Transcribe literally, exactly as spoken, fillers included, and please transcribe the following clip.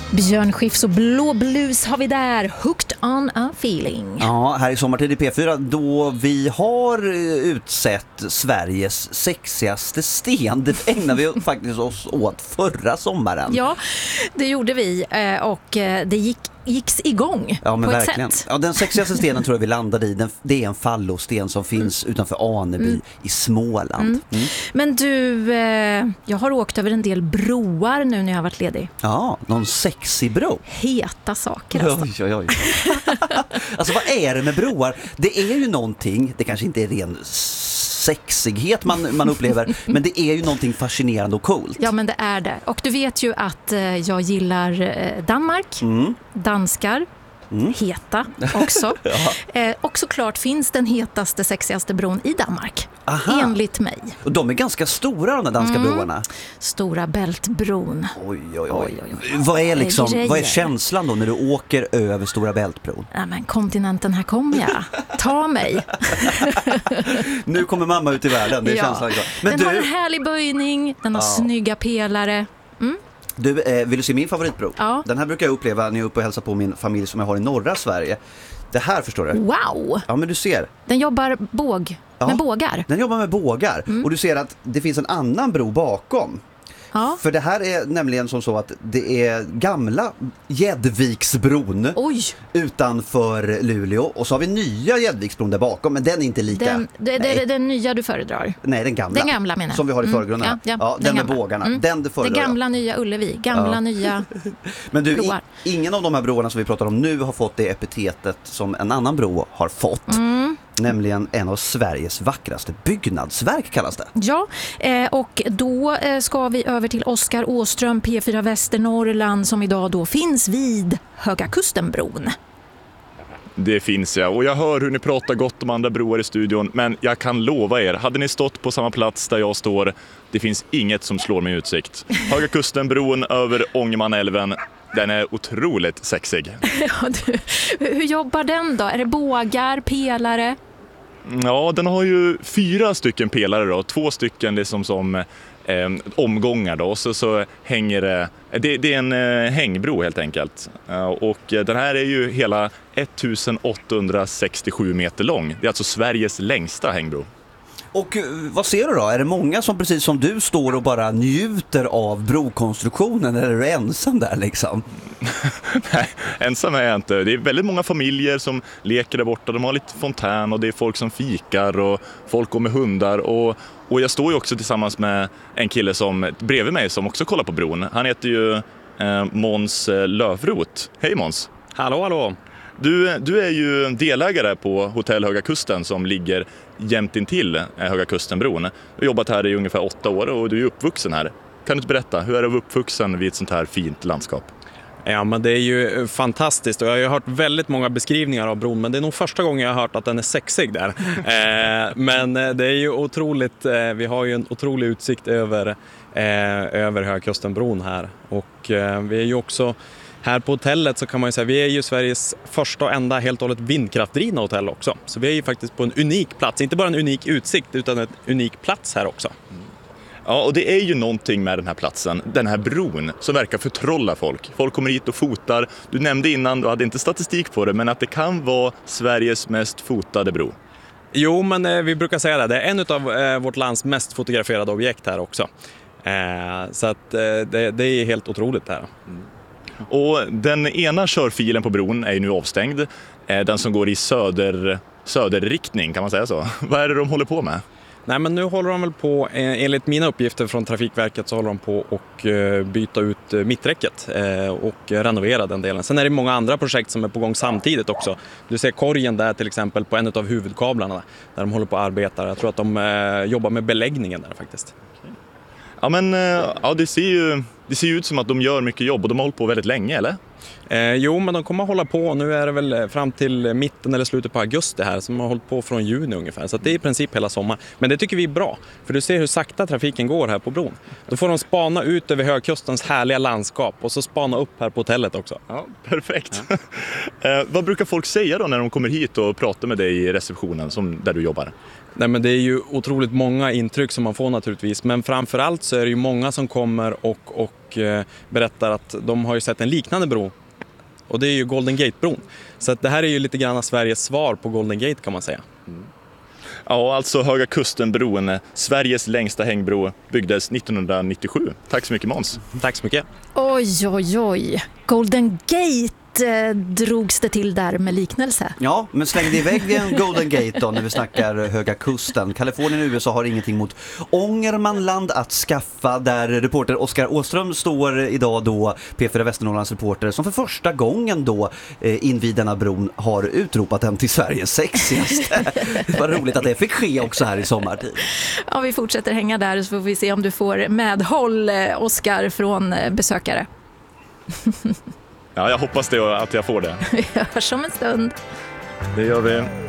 Björn Skifs och Blå Blues har vi där. Hooked on a feeling. Ja, här i Sommartid i P fyra då vi har utsett Sveriges sexigaste sten. Det ägnar vi faktiskt oss åt förra sommaren. Ja, det gjorde vi och det gick gicks igång ja, men på verkligen. ett sätt. Ja, den sexigaste stenen tror jag vi landade i. Den, det är en fallosten som finns mm. utanför Aneby mm. i Småland. Mm. Mm. Men du, eh, jag har åkt över en del broar nu när jag har varit ledig. Ja, någon sexig bro. Heta saker alltså. Oj, oj, oj. Alltså vad är det med broar? Det är ju någonting, det kanske inte är ren sexighet man, man upplever, men det är ju någonting fascinerande och coolt. Ja, men det är det. Och du vet ju att eh, jag gillar eh, Danmark, mm. danskar, mm. heta också. ja. eh, och såklart finns den hetaste, sexigaste bron i Danmark. Aha. Enligt mig. Och de är ganska stora, de där danska mm. broarna. Stora Bältbron. Oj, oj, oj. oj, oj, oj. Vad är liksom, vad är känslan då när du åker över Stora Bältbron? Ja, men kontinenten, här kommer jag. Ta mig. Nu kommer mamma ut i världen, det är ja. känslan. Men den du... har en härlig böjning, den har ja. snygga pelare. Mm. Du, eh, vill du se min favoritbro? Ja. Den här brukar jag uppleva när jag är uppe och hälsar på min familj som jag har i norra Sverige. Det här förstår du? Wow! Ja, men du ser. Den jobbar båg, ja, med bågar. Den jobbar med bågar. Mm. Och du ser att det finns en annan bro bakom. Ja. För det här är nämligen som så att det är gamla Gäddviksbron Oj. utanför Luleå. Och så har vi nya Gäddviksbron där bakom, men den är inte lika. Den, det, det är den nya du föredrar? Nej, den gamla. Den gamla menar jag. Som vi har i förgrunden. Mm, ja, ja, ja, den, den med gamla. bågarna. Mm. Den du föredrar. Det gamla nya Ullevi. Gamla ja. nya Men du, broar. I, ingen av de här broarna som vi pratar om nu har fått det epitetet som en annan bro har fått. Mm. Nämligen en av Sveriges vackraste byggnadsverk kallas det. Ja, och då ska vi över till Oskar Åström, P fyra Västernorrland, som idag då finns vid Höga Kustenbron. Det finns jag, och jag hör hur ni pratar gott om andra broar i studion, men jag kan lova er, hade ni stått på samma plats där jag står, det finns inget som slår mig utsikt. Höga Kustenbron över Ångermanälven, den är otroligt sexig. Ja, du, hur jobbar den då? Är det bågar, pelare? Ja, den har ju fyra stycken pelare då, två stycken liksom som eh, omgångar då, så, så hänger det, det, det är en eh, hängbro helt enkelt. Uh, och den här är ju hela ettusenåttahundrasextiosju meter lång, det är alltså Sveriges längsta hängbro. Och vad ser du då? Är det många som precis som du står och bara njuter av brokonstruktionen, eller är du ensam där liksom? Nej, ensam är jag inte. Det är väldigt många familjer som leker där borta. De har lite fontän och det är folk som fikar och folk går med hundar. Och, och jag står ju också tillsammans med en kille som bredvid mig som också kollar på bron. Han heter ju eh, Måns Lövrot. Hej Måns! Hallå, hallå! Du, du är ju delägare på Hotell Höga Kusten som ligger jämt intill Höga Kustenbron. Du har jobbat här i ungefär åtta år och du är uppvuxen här. Kan du inte berätta, hur är det att vara uppvuxen vid ett sånt här fint landskap? Ja, men det är ju fantastiskt och jag har ju hört väldigt många beskrivningar av bron, men det är nog första gången jag har hört att den är sexig där. eh, men det är ju otroligt, eh, vi har ju en otrolig utsikt över, eh, över Höga Kustenbron här och eh, vi är ju också här på hotellet, så kan man ju säga, vi är ju Sveriges första och enda helt och hållet vindkraftdrivna hotell också. Så vi är ju faktiskt på en unik plats, inte bara en unik utsikt utan en unik plats här också. Mm. Ja, och det är ju någonting med den här platsen, den här bron, som verkar förtrolla folk. Folk kommer hit och fotar. Du nämnde innan, du hade inte statistik på det, men att det kan vara Sveriges mest fotade bro. Jo, men eh, vi brukar säga det. Det är en av eh, vårt lands mest fotograferade objekt här också. Eh, så att eh, det, det är helt otroligt här. Mm. Och den ena körfilen på bron är ju nu avstängd. Den som går i söder, söderriktning, kan man säga så. Vad är det de håller på med? Nej, men nu håller de väl på, enligt mina uppgifter från Trafikverket så håller de på och byta ut mitträcket och renovera den delen. Sen är det många andra projekt som är på gång samtidigt också. Du ser korgen där till exempel på en av huvudkablarna där de håller på att arbeta. Jag tror att de jobbar med beläggningen där faktiskt. Ja, men ja, det ser ju det ser ut som att de gör mycket jobb och de har hållit på väldigt länge, eller? Eh, jo, men de kommer att hålla på. Nu är det väl fram till mitten eller slutet på augusti här, som har hållit på från juni ungefär. Så att det är i princip hela sommar. Men det tycker vi är bra, för du ser hur sakta trafiken går här på bron. Då får de spana ut över Högkustens härliga landskap och så spana upp här på hotellet också. Ja, perfekt. Ja. eh, vad brukar folk säga då när de kommer hit och pratar med dig i receptionen som där du jobbar? Nej, men det är ju otroligt många intryck som man får naturligtvis. Men framförallt så är det ju många som kommer och, och och eh, berättar att de har ju sett en liknande bro. Och det är ju Golden Gate-bron. Så att det här är ju lite grann Sveriges svar på Golden Gate kan man säga. Mm. Ja, alltså Höga Kusten-bron, Sveriges längsta hängbro, byggdes nittonhundranittiosju. Tack så mycket, Måns. Tack så mycket. Oj, oj, oj. Golden Gate eh, drogs det till där med liknelse. Ja, men slängde iväg en Golden Gate då när vi snackar Höga Kusten. Kalifornien och U S A har ingenting mot Ångermanland att skaffa, där reporter Oskar Åström står idag då, P fyra Västernorrlands reporter, som för första gången då eh, invid denna bron har utropat den till Sveriges sexigaste. Det var roligt att det fick ske också här i sommartid. Ja, vi fortsätter hänga där så får vi se om du får medhåll, Oskar, från besökare. Ja, jag hoppas det att jag får det. Vi hörs om en stund. Det gör vi.